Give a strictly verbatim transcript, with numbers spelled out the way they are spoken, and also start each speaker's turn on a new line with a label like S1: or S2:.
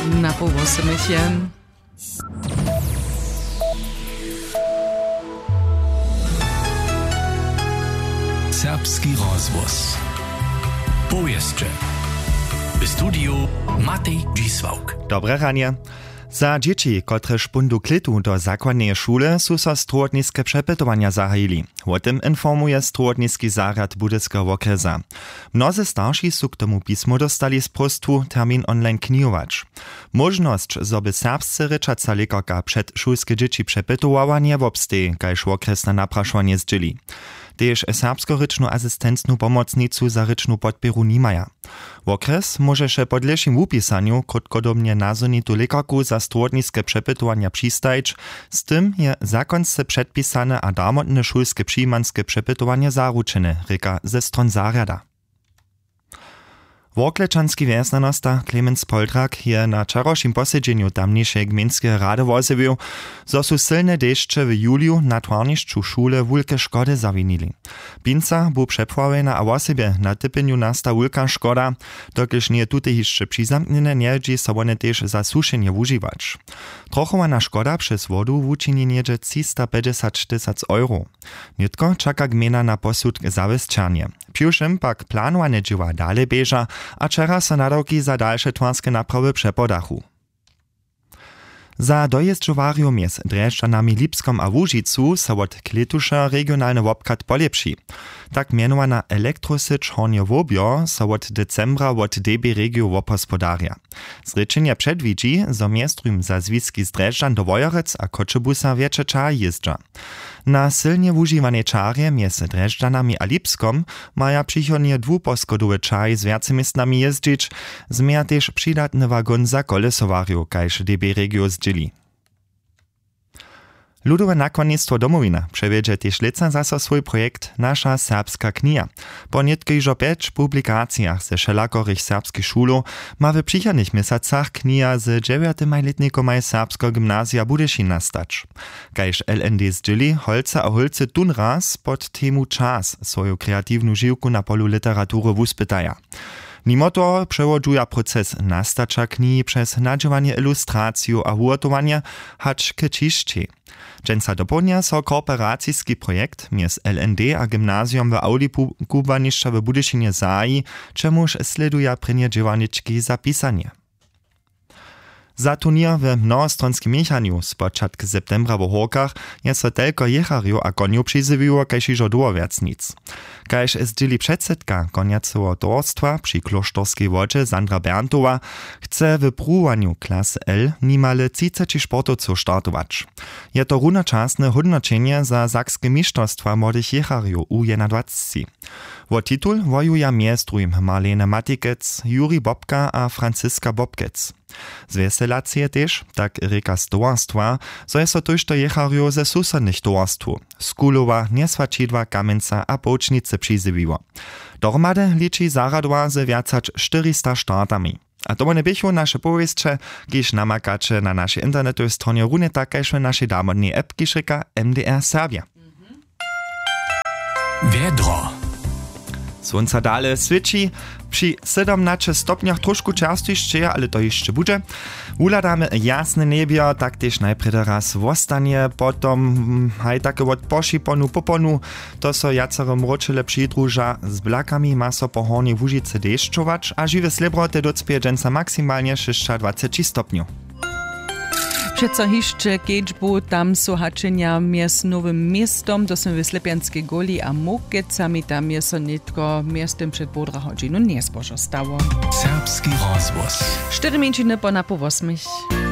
S1: Na powosmyciem.
S2: Serbski rozvoz. Powieszcze. W studiu Matej Dzisłauk.
S3: Dobre ranie. Za dzieci, które szpundu klitu do zakładnej szule, są so struotniske przepytowania zahajili. O tym informuje struotniski zarad Budyskiego okresa. Mnozy starsi są k tomu pismo dostali z prostu termin online knijować. Możność, żeby serbscy ryczaca lekarka przed szulskie dzieci przepytowała, nie wobstej, kajż okresne napraszanie zdzieli. Tež serbsko-ryczną asystentną pomocnicu za ryczną podpieru nimaja. Okres może się po dlejszym upisaniu krótkodobnie nazonitu lekarku za struotniskie przepytowania przystajć, z tym je zakonce przedpisane a darmotne szulskie przyjmanskie przepytowanie zaručene, ryka ze stron zarjada. Worklečanski wjesnanosta Klemens Poldrak je na czarošim posiedzeniu tamniejszej gminskie rady wozywił, zo su silne deszcze w juliu na twarniszczu szule wulke szkody zawinili. Pinca bu przepławena a wosybie na typieniu nasta wulka szkoda, dokiż nie tutaj jeszcze przyzamkniene nie dzi so one też za suszenie używać. Trochowana szkoda przez wodu wuczyni niedzie trzysta pięćdziesiąt tysięcy euro. Nitko czeka gmina na posud zawysczanie. Piuszym pak planowane dzieła dalej bieża, a czera so nadawki za dalsze twarskie naprawy przepodachu. Za dojeżdżowariu mies Dreszczanami Lipskom a Łužicu so od kletusza regionalny wobkat polepszy. Tak mianowana elektrosycz Hornie Wobio so od decembra od D B Regio wopospodarja. Zrečenje przedwidzi, zo miestrym za zwiski z Dreszczan do Wojerec a Koczebusa wiecie czar jeżdża. Na silnie używane czarje mies Dreszczanami a Lipskom maja przychodnie dwuposkodowe czary z wiacymiestnami jeździć, zmija też przydatny wagon za kolesowariu, kajż D B Regio zdzieli. Ludowe nakładnictwo Domowina przewiedzie też leca zaso swój projekt Nasza serbska kniha. Po nietkojżo pięć publikacjach ze wszelakorych serbskich szulów ma w przychodnych miesacach kniha z dziewiętnastoletnikomaj serbskiego gimnazja Budyszin nastać. Kajż L N D zdzieli, holca a holce tun raz pod temu czas swoją kreatywną żyłku na polu literatury wuspytaja. Mimo to przewoduje proces nastacza knihi przez nadziewanie ilustracją a urtowanie, hacz k ciszcie. Dżęca dopołudnia so kooperacyjski projekt mies L N D a gimnazjum w Aulipu Kubaniszcza w Budyszynie zaji, czemuż sleduje preniedziewanyczki zapisanie. Za turnier w mnohostronskim miechaniu z początku septembra w Horkach je so tylko jechariu a koniu przyzywiło, kajż iżo było wiac nic. Kajż zdzieli przedsedka koniaceho towarstwa przy klosztorskiej wodzie Sandra Berntowa chce w pruwaniu klasy L nimale trzydzieści sportowców startować. Je to runoczasne hodnoczenie za sakskie mistrzostwa młodych jechariu U dwadzieścia. Wo titul wojuje miestrujem Marlene Matikec, Juri Bobka a Franciska Bobkec. Z weselacje też, tak ryka z towarstwa, so je so tożto jechariu ze susednych towarstwu. Skulowa, Nieswačidła, Kamenca a Połcznice przyzywiło. Dohromady liczy zaradła ze wiacać czterysta startami. A to one bychu nasze powieście, gdyż namakacie na naszej internetowej stronie równie tak, jak nasze damodnej appki szyka M D R Serbia.
S2: Wiedro.
S3: Słońca dalej swieci, przy siedemnastu stopniach troszkę czerstwiejsze, ale to jeszcze będzie. Uladamy jasne niebie, tak też najpierw raz wostanie, potem haj takie od posziponu poponu, to so jacero mroczele przydruża, z blakami ma so po hornie w Łužicy deszczować, a żywe slebroty docpie dżęca maksymalnie dwadzieścia stopniów.
S1: Przeco hiszcze kiedźbu tam są haczenia mies Nowym Miestom, to są w Slepianskiej Goli, a Mokecami tam jest so nitko miestem przed półtora godzinu nie zbożo stało.
S2: Serbski rozvoz.
S1: Cztery minutki po na pół ósmej.